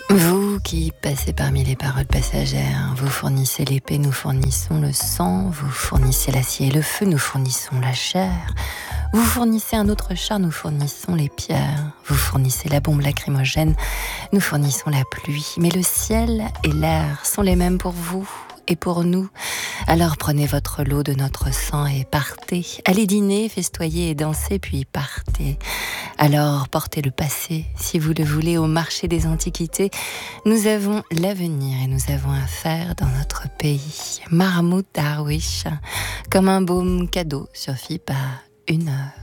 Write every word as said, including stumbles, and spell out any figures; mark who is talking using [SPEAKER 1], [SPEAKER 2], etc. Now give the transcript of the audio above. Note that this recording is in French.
[SPEAKER 1] Vous qui passez parmi les paroles passagères, vous fournissez l'épée, nous fournissons le sang, vous fournissez l'acier et le feu, nous fournissons la chair, vous fournissez un autre char, nous fournissons les pierres, vous fournissez la bombe lacrymogène, nous fournissons la pluie, mais le ciel et l'air sont les mêmes pour vous et pour nous. Alors prenez votre lot de notre sang et partez. Allez dîner, festoyer et danser, puis partez. Alors portez le passé, si vous le voulez, au marché des antiquités. Nous avons l'avenir et nous avons à faire dans notre pays. Mahmoud Darwish, comme un baume cadeau, suffit pas une heure.